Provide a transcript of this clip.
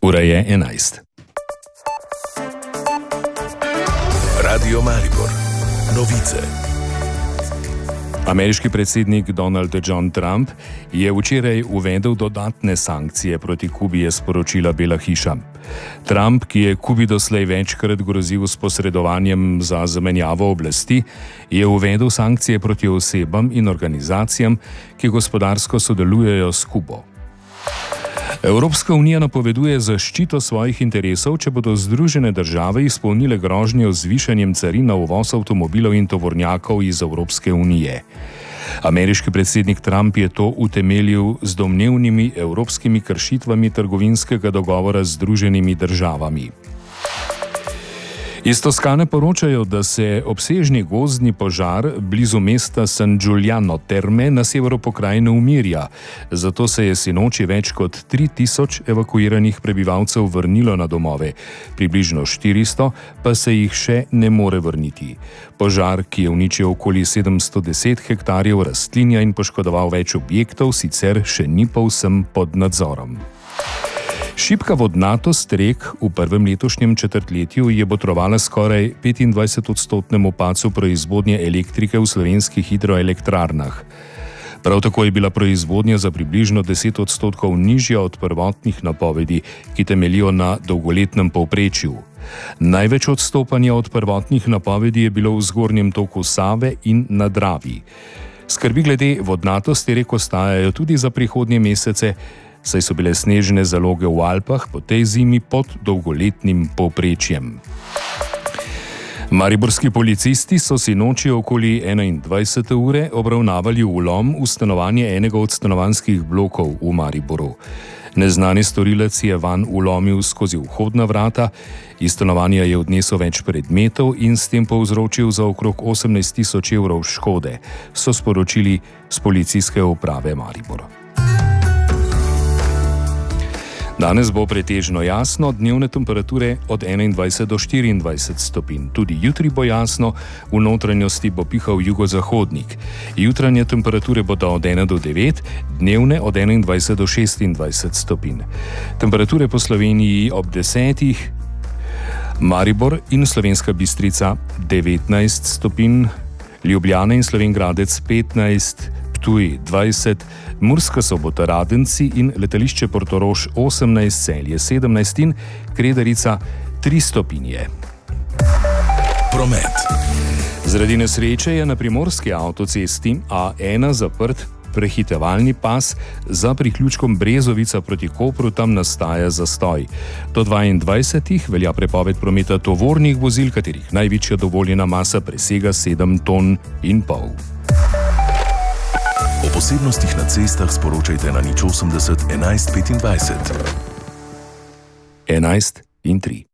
Ura je 11. Radio Maribor. Novice. Ameriški predsednik Donald John Trump je včeraj uvedel dodatne sankcije proti Kubi, je sporočila Bela hiša. Trump, ki je Kubi doslej večkrat grozil s posredovanjem za zamenjavo oblasti, je uvedel sankcije proti osebam in organizacijam, ki gospodarsko sodelujejo s Kubo. Evropska unija napoveduje zaščito svojih interesov, če bodo Združene države izpolnile grožnjo z zvišanjem carin na uvoz avtomobilov in tovornjakov iz Evropske unije. Ameriški predsednik Trump je to utemeljil z domnevnimi evropskimi kršitvami trgovinskega dogovora z Združenimi državami. Iz Toskane poročajo, da se obsežni gozdni požar blizu mesta San Giuliano Terme na severu pokrajine umirja, zato se je sinoči več kot 3000 evakuiranih prebivalcev vrnilo na domove, približno 400 pa se jih še ne more vrniti. Požar, ki je uničil okoli 710 hektarjev rastlinja in poškodoval več objektov, sicer še ni povsem pod nadzorom. Šibka vodnatost rek v prvem letošnjem četrtletju je botrovala skoraj 25-odstotnemu padcu proizvodnje elektrike v slovenskih hidroelektrarnah. Prav tako je bila proizvodnja za približno 10% nižja od prvotnih napovedi, ki temeljijo na dolgoletnem povprečju. Največ odstopanja od prvotnih napovedi je bilo v zgornjem toku Save in na Dravi. Skrbi glede vodnatosti rek ostajajo tudi za prihodnje mesece, saj so bile snežne zaloge v Alpah po tej zimi pod dolgoletnim povprečjem. Mariborski policisti so sinoči okoli 21. ure obravnavali vlom v stanovanje enega od stanovanjskih blokov v Mariboru. Neznani storilec je vanj vlomil skozi vhodna vrata, iz stanovanja je odnesel več predmetov in s tem povzročil za okrog 18 000 evrov škode, so sporočili z policijske uprave Maribor. Danes bo pretežno jasno, dnevne temperature od 21 do 24 stopinj. Tudi jutri bo jasno, v notranjosti bo pihal jugozahodnik. Jutranje temperature bodo od 1 do 9, dnevne od 21 do 26 stopinj. Temperature po Sloveniji ob 10, Maribor in Slovenska Bistrica 19 stopinj, Ljubljana in Slovenj Gradec 15, Ptuj 20, Murska Sobota, Radenci in letališče Portorož 18, Celje 17 in Kredarica 3 stopinje. Promet. Zaradi nesreče je na primorski avtocesti A1 zaprt prehitevalni pas za priključkom Brezovica proti Kopru, tam nastaja zastoj. Do 22 velja prepoved prometa tovornih vozil, katerih največja dovoljena masa presega 7,5 ton. O posebnostih na cestah sporočajte na 080 11 25. 11 in 3.